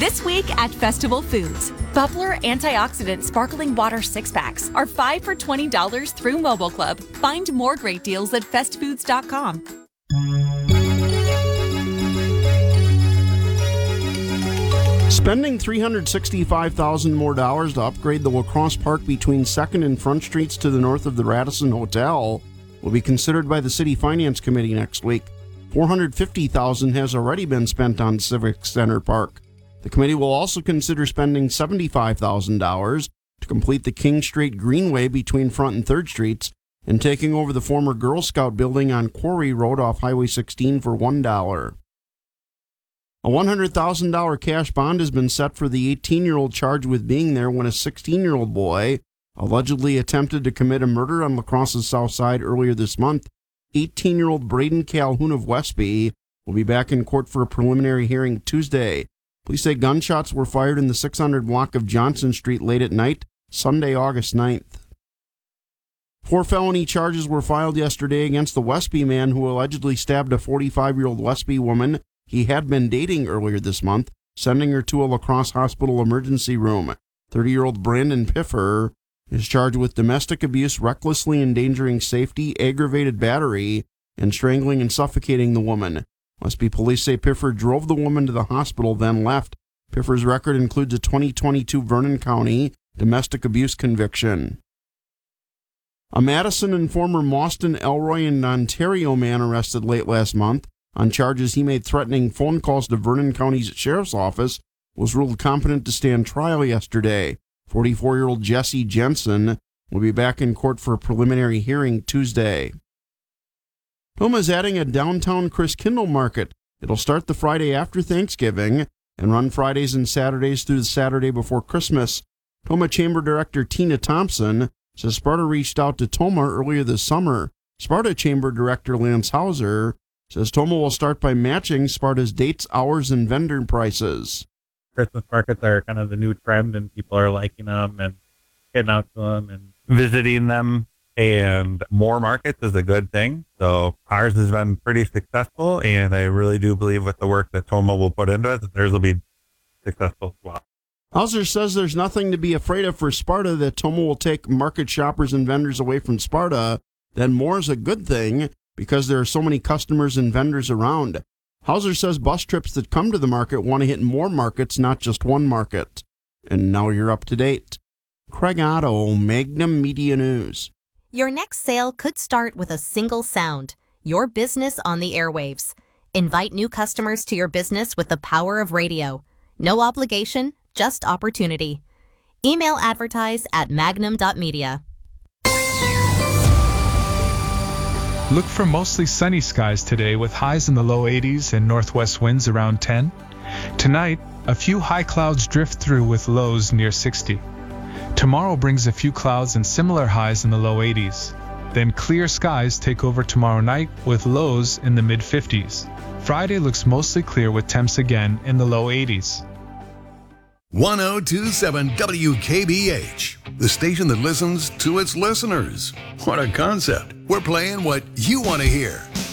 This week at Festival Foods, Bubbler Antioxidant Sparkling Water 6-packs are 5 for $20 through Mobile Club. Find more great deals at festfoods.com. Spending $365,000 more to upgrade the Lacrosse Park between 2nd and Front Streets to the north of the Radisson Hotel will be considered by the City Finance Committee next week. $450,000 has already been spent on Civic Center Park. The committee will also consider spending $75,000 to complete the King Street Greenway between Front and 3rd Streets and taking over the former Girl Scout building on Quarry Road off Highway 16 for $1. A $100,000 cash bond has been set for the 18-year-old charged with being there when a 16-year-old boy allegedly attempted to commit a murder on La Crosse's south side earlier this month. 18-year-old Braden Calhoun of Westby will be back in court for a preliminary hearing Tuesday. Police say gunshots were fired in the 600 block of Johnson Street late at night, Sunday, August 9th. 4 felony charges were filed yesterday against the Westby man who allegedly stabbed a 45-year-old Westby woman he had been dating earlier this month, sending her to a La Crosse hospital emergency room. 30-year-old Brandon Piffer is charged with domestic abuse, recklessly endangering safety, aggravated battery, and strangling and suffocating the woman. Westby police say Piffer drove the woman to the hospital, then left. Piffer's record includes a 2022 Vernon County domestic abuse conviction. A Madison and former Mauston, Elroy, and Ontario man arrested late last month on charges he made threatening phone calls to Vernon County's Sheriff's Office was ruled competent to stand trial yesterday. 44-year-old Jesse Jensen will be back in court for a preliminary hearing Tuesday. Toma is adding a downtown Chris Kindle market. It'll start the Friday after Thanksgiving and run Fridays and Saturdays through the Saturday before Christmas. Toma Chamber Director Tina Thompson says Sparta reached out to Toma earlier this summer. Sparta Chamber Director Lance Hauser says Toma will start by matching Sparta's dates, hours, and vendor prices. Christmas markets are kind of the new trend, and people are liking them and getting out to them and visiting them. And more markets is a good thing. So ours has been pretty successful, and I really do believe with the work that Toma will put into it, that theirs will be successful as well. Hauser says there's nothing to be afraid of for Sparta, that Toma will take market shoppers and vendors away from Sparta. Then more is a good thing because there are so many customers and vendors around. Hauser says bus trips that come to the market want to hit more markets, not just one market. And now you're up to date. Craig Otto, Magnum Media News. Your next sale could start with a single sound, your business on the airwaves. Invite new customers to your business with the power of radio. No obligation, just opportunity. Email advertise at magnum.media. Look for mostly sunny skies today with highs in the low 80s and northwest winds around 10. Tonight, a few high clouds drift through with lows near 60. Tomorrow brings a few clouds and similar highs in the low 80s. Then clear skies take over tomorrow night with lows in the mid-50s. Friday looks mostly clear with temps again in the low 80s. 1027 WKBH, the station that listens to its listeners. What a concept. We're playing what you want to hear.